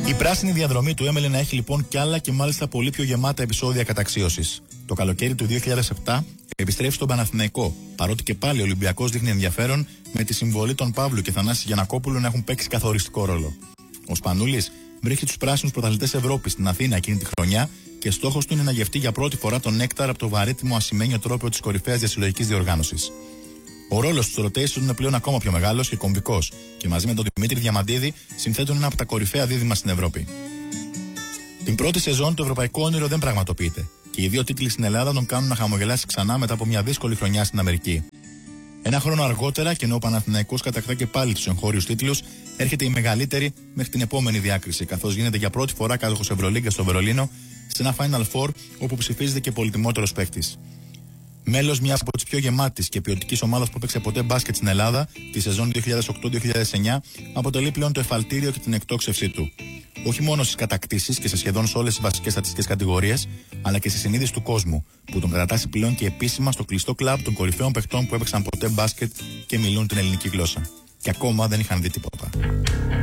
Η πράσινη διαδρομή του έμελε να έχει λοιπόν κι άλλα και μάλιστα πολύ πιο γεμάτα επεισόδια καταξίωσης. Το καλοκαίρι του 2007 επιστρέφει στον Παναθηναϊκό, παρότι και πάλι ο Ολυμπιακός δείχνει ενδιαφέρον με τη συμβολή των Παύλου και Θανάση Γιαννακόπουλου να έχουν παίξει καθοριστικό ρόλο. Ο Σπανούλης βρίσκει τους πράσινους πρωταθλητές Ευρώπης στην Αθήνα εκείνη τη χρονιά και στόχος του είναι να γευτεί για πρώτη φορά τον νέκταρ από το βαρύτιμο ασημένιο τρόπαιο της κορυφαίας διασυλλογικής διοργάνωσης. Ο ρόλος του rotation είναι πλέον ακόμα πιο μεγάλος και κομβικός και μαζί με τον Δημήτρη Διαμαντίδη συνθέτουν ένα από τα κορυφαία δίδυμα στην Ευρώπη. Την πρώτη σεζόν το ευρωπαϊκό όνειρο δεν πραγματοποιείται και οι δύο τίτλοι στην Ελλάδα τον κάνουν να χαμογελάσει ξανά μετά από μια δύσκολη χρονιά στην Αμερική. Ένα χρόνο αργότερα, και ενώ ο Παναθηναϊκός κατακτά και πάλι τους εγχώριους τίτλους, έρχεται η μεγαλύτερη μέχρι την επόμενη διάκριση, καθώς γίνεται για πρώτη φορά κάτοχος Ευρωλίγκα στο Βερολίνο σε ένα Final Four όπου ψηφίζεται και πολυτιμότερος παίκτης. Μέλος μιας από τις πιο γεμάτης και ποιοτικής ομάδας που έπαιξε ποτέ μπάσκετ στην Ελλάδα, τη σεζόν 2008-2009, αποτελεί πλέον το εφαλτήριο και την εκτόξευσή του. Όχι μόνο στις κατακτήσεις και σε σχεδόν σε όλες τις βασικές στατιστικές κατηγορίες, αλλά και στη συνείδηση του κόσμου, που τον κρατάσει πλέον και επίσημα στο κλειστό κλαμπ των κορυφαίων παιχτών που έπαιξαν ποτέ μπάσκετ και μιλούν την ελληνική γλώσσα. Και ακόμα δεν είχαν δει τίποτα.